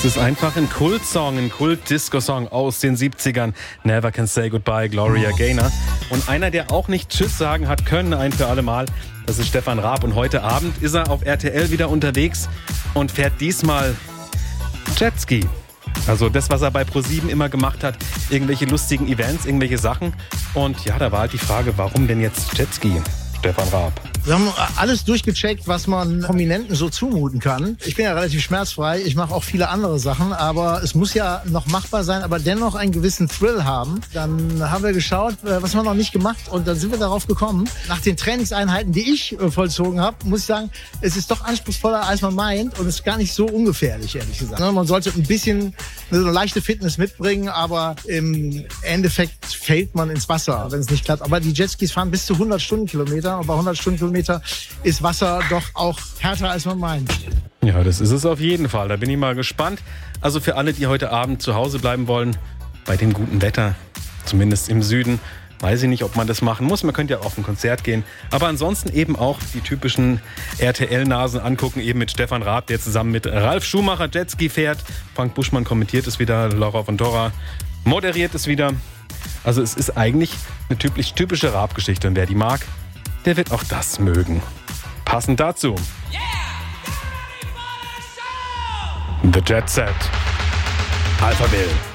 Es ist einfach ein Kultsong, ein Kult-Disco-Song aus den 70ern. Never Can Say Goodbye, Gloria Gaynor. Und einer, der auch nicht Tschüss sagen hat können, ein für alle Mal, das ist Stefan Raab. Und heute Abend ist er auf RTL wieder unterwegs und fährt diesmal Jetski. Also das, was er bei ProSieben immer gemacht hat, irgendwelche lustigen Events, irgendwelche Sachen. Und ja, da war halt die Frage, warum denn jetzt Jetski, Stefan Raab? Wir haben alles durchgecheckt, was man Prominenten so zumuten kann. Ich bin ja relativ schmerzfrei, ich mache auch viele andere Sachen, aber es muss ja noch machbar sein, aber dennoch einen gewissen Thrill haben. Dann haben wir geschaut, was haben wir noch nicht gemacht, und dann sind wir darauf gekommen. Nach den Trainingseinheiten, die ich vollzogen habe, muss ich sagen, es ist doch anspruchsvoller, als man meint, und es ist gar nicht so ungefährlich, ehrlich gesagt. Man sollte ein bisschen eine leichte Fitness mitbringen, aber im Endeffekt fällt man ins Wasser, wenn es nicht klappt. Aber die Jetskis fahren bis zu 100 Stundenkilometer, und bei 100 Stundenkilometer ist Wasser doch auch härter, als man meint. Ja, das ist es auf jeden Fall. Da bin ich mal gespannt. Also für alle, die heute Abend zu Hause bleiben wollen, bei dem guten Wetter, zumindest im Süden, weiß ich nicht, ob man das machen muss. Man könnte ja auf ein Konzert gehen. Aber ansonsten eben auch die typischen RTL-Nasen angucken, eben mit Stefan Raab, der zusammen mit Ralf Schumacher Jetski fährt. Frank Buschmann kommentiert es wieder, Laura von Torra moderiert es wieder. Also es ist eigentlich eine typische Raab-Geschichte. Und wer die mag, der wird auch das mögen. Passend dazu. The Jet Set. Alphaville.